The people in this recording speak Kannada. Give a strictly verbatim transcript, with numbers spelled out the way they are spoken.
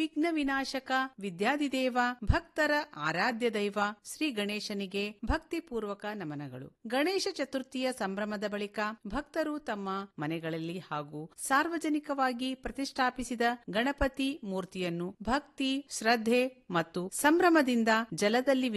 ವಿಘ್ನ ವಿನಾಶಕ ವಿದ್ಯಾಧಿದೇವ ಭಕ್ತರ ಆರಾಧ್ಯ ದೈವ ಶ್ರೀ ಗಣೇಶನಿಗೆ ಭಕ್ತಿಪೂರ್ವಕ ನಮನಗಳು. ಗಣೇಶ ಚತುರ್ಥಿಯ ಸಂಭ್ರಮದ ಬಳಿಕ ಭಕ್ತರು ತಮ್ಮ ಮನೆಗಳಲ್ಲಿ ಹಾಗೂ ಸಾರ್ವಜನಿಕವಾಗಿ ಪ್ರತಿಷ್ಠಾಪಿಸಿದ ಗಣಪತಿ ಮೂರ್ತಿಯನ್ನು ಭಕ್ತಿ, ಶ್ರದ್ಧೆ ಮತ್ತು ಸಂಭ್ರಮದಿಂದ ಜಲದಲ್ಲಿ